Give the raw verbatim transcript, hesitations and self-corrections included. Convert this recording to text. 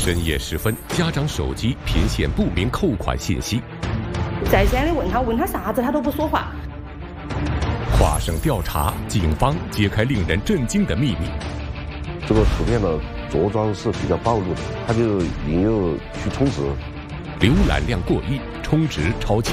深夜时分，家长手机频现不明扣款信息。 在线的问他，问他啥子，他都不说话。 跨省调查，警方揭开令人震惊的秘密。 这个图片的着装是比较暴露的，他就引诱去充值。 浏览量过亿，充值超前